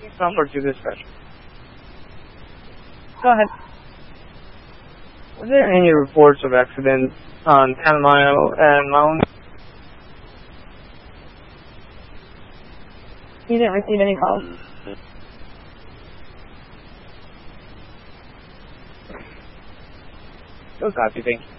Number to dispatch. Go ahead. Was there any reports of accidents on Tanamayo and Maui? You didn't receive any calls? So copy, thank you.